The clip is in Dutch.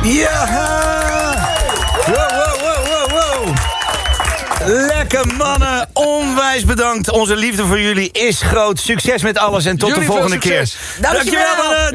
Ja! Wow. Lekker mannen, onwijs bedankt. Onze liefde voor jullie is groot. Succes met alles en tot de volgende keer. Dankjewel mannen.